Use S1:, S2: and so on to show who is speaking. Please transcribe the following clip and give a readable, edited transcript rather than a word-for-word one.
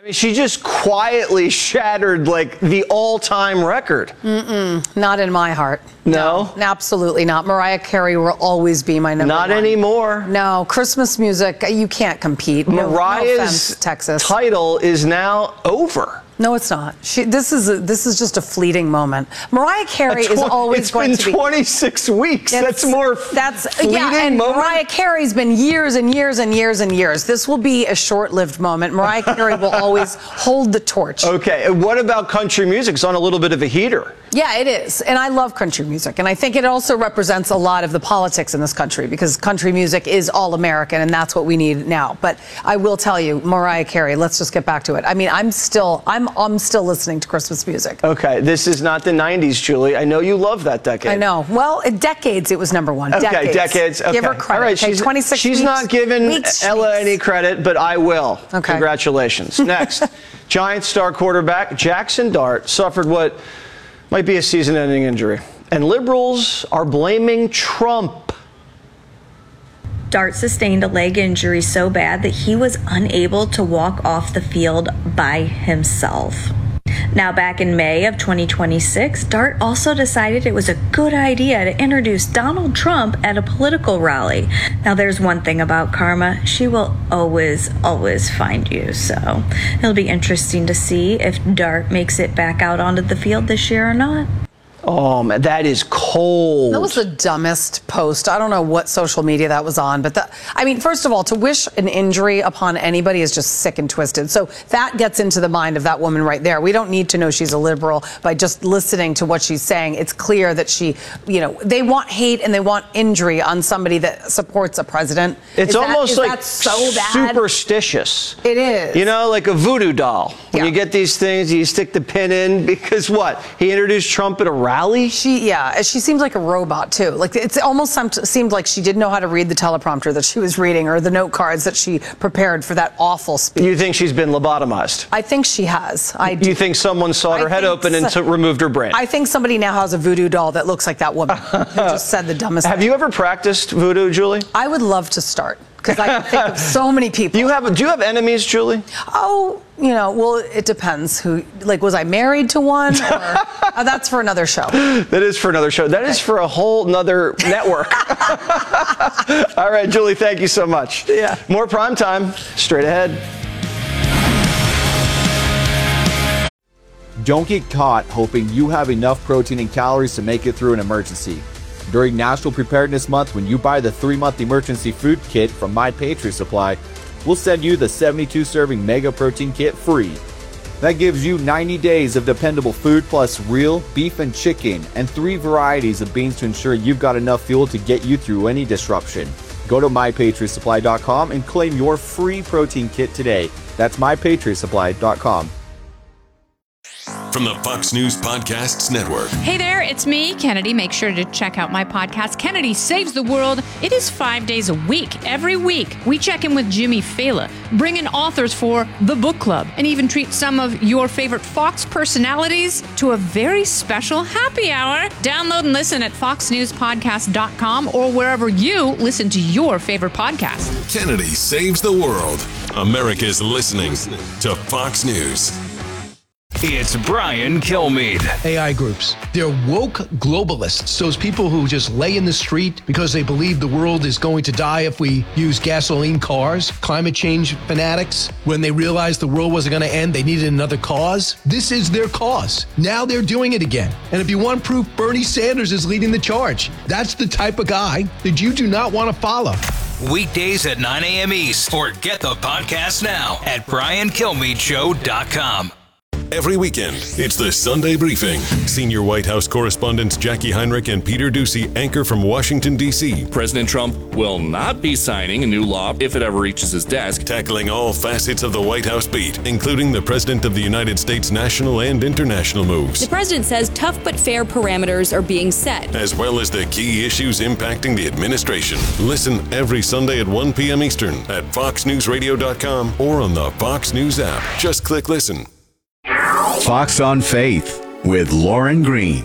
S1: I mean, she just quietly shattered, like, the all-time record.
S2: Not in my heart.
S1: No?
S2: Absolutely not. Mariah Carey will always be my number one.
S1: Not anymore.
S2: No, Christmas music, you can't compete.
S1: Mariah's
S2: no offense, Texas.
S1: title is now over.
S2: No, it's not. This is just a fleeting moment. Mariah Carey is always going to be.
S1: It's been 26 weeks. That's more fleeting
S2: and
S1: moment.
S2: Mariah Carey's been years and years and years and years. This will be a short-lived moment. Mariah Carey will always hold the torch.
S1: Okay, and what about country music? It's on a little bit of a heater.
S2: Yeah, it is. And I love country music. And I think it also represents a lot of the politics in this country because country music is all American and that's what we need now. But I will tell you, Mariah Carey, let's just get back to it. I mean, I'm still listening to Christmas music.
S1: Okay, this is not the 90s, Julie. I know you love that decade.
S2: I know. Well, decades it was number one.
S1: Okay, decades. Okay.
S2: Give her credit.
S1: All right,
S2: okay, 26
S1: she's
S2: weeks,
S1: not giving Ella any credit, but I will.
S2: Okay.
S1: Congratulations. Next, Giants star quarterback Jackson Dart suffered what might be a season-ending injury. And liberals are blaming Trump.
S3: Dart sustained a leg injury so bad that he was unable to walk off the field by himself. Now, back in May of 2026, Dart also decided it was a good idea to introduce Donald Trump at a political rally. Now, there's one thing about karma. She will always, always find you. So it'll be interesting to see if Dart makes it back out onto the field this year or not.
S1: Oh, man, that is cold.
S2: That was the dumbest post. I don't know what social media that was on, but I mean, first of all, to wish an injury upon anybody is just sick and twisted. So that gets into the mind of that woman right there. We don't need to know she's a liberal by just listening to what she's saying. It's clear that she, they want hate and they want injury on somebody that supports a president.
S1: It's almost like
S2: so bad?
S1: Superstitious.
S2: It is.
S1: Like a voodoo doll. When you get these things, you stick the pin in because what? He introduced Trump at a rally?
S2: She seems like a robot too. Like it's almost seemed like she didn't know how to read the teleprompter that she was reading or the note cards that she prepared for that awful speech.
S1: You think she's been lobotomized?
S2: I think she has. I do.
S1: You think someone sawed her head open and removed her brain?
S2: I think somebody now has a voodoo doll that looks like that woman who just said the dumbest thing.
S1: Have you ever practiced voodoo, Julie?
S2: I would love to start. Because I can think of so many people.
S1: Do you have enemies, Julie?
S2: Oh, well, it depends who. Like, was I married to one? Or, that's for another show.
S1: That is for another show. That is for a whole nother network. All right, Julie, thank you so much.
S2: Yeah.
S1: More prime time straight ahead.
S4: Don't get caught hoping you have enough protein and calories to make it through an emergency. During National Preparedness Month, when you buy the 3-month emergency food kit from My Patriot Supply, we'll send you the 72-serving Mega Protein Kit free. That gives you 90 days of dependable food plus real beef and chicken and 3 varieties of beans to ensure you've got enough fuel to get you through any disruption. Go to MyPatriotSupply.com and claim your free protein kit today. That's MyPatriotSupply.com.
S5: From the Fox News Podcasts Network.
S6: Hey there, it's me, Kennedy. Make sure to check out my podcast, Kennedy Saves the World. It is 5 days a week. Every week, we check in with Jimmy Fallon, bring in authors for the book club, and even treat some of your favorite Fox personalities to a very special happy hour. Download and listen at foxnewspodcast.com or wherever you listen to your favorite podcast.
S5: Kennedy Saves the World. America's listening to Fox News.
S7: It's Brian Kilmeade.
S8: AI groups. They're woke globalists. Those people who just lay in the street because they believe the world is going to die if we use gasoline cars. Climate change fanatics. When they realized the world wasn't going to end, they needed another cause. This is their cause. Now they're doing it again. And if you want proof, Bernie Sanders is leading the charge. That's the type of guy that you do not want to follow.
S7: Weekdays at 9 a.m. East. Or get the podcast now at BrianKilmeadeShow.com.
S5: Every weekend, it's the Sunday Briefing. Senior White House correspondents Jackie Heinrich and Peter Doocy anchor from Washington, D.C.
S9: President Trump will not be signing a new law if it ever reaches his desk.
S5: Tackling all facets of the White House beat, including the President of the United States' national and international moves.
S10: The president says tough but fair parameters are being set,
S5: as well as the key issues impacting the administration. Listen every Sunday at 1 p.m. Eastern at FoxNewsRadio.com or on the Fox News app. Just click listen.
S11: Fox on Faith with Lauren Green.